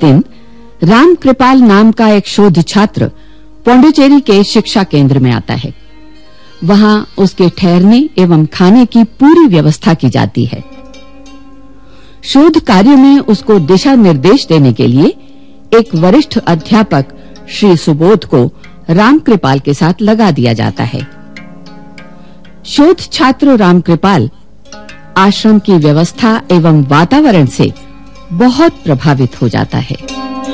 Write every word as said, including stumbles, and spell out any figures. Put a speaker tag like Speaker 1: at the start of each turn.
Speaker 1: दिन राम कृपाल नाम का एक शोध छात्र पौंडीचेरी के शिक्षा केंद्र में आता है। वहां उसके ठहरने एवं खाने की पूरी व्यवस्था की जाती है। शोध कार्य में उसको दिशा निर्देश देने के लिए एक वरिष्ठ अध्यापक श्री सुबोध को राम कृपाल के साथ लगा दिया जाता है। शोध छात्र राम कृपाल आश्रम की व्यवस्था एवं वातावरण से बहुत प्रभावित हो जाता है।